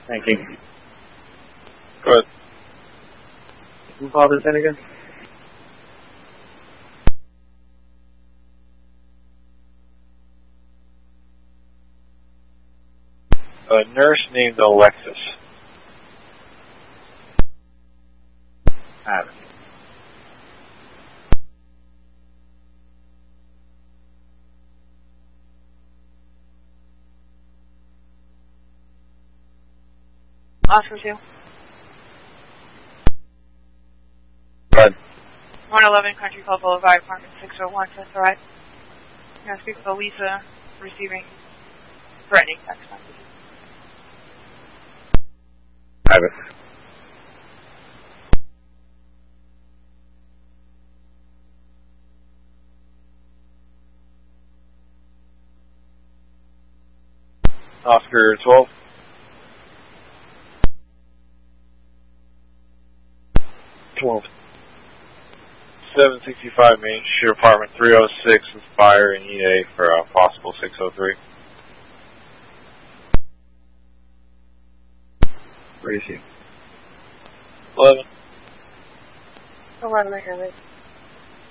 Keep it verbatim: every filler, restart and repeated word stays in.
Thank you. Go ahead. Who called this in again? A nurse named Alexis. I have it. Oscar two. Go ahead. one eleven Country Club Boulevard, apartment six oh one, that's alright. I'm going to speak with Elisa, receiving threatening text messages. I have it. Oscar twelve. twelve. seven sixty-five Main Street, apartment three oh six, with fire in E A for a possible six oh three. Where is he? eleven. Oh, right, right, right.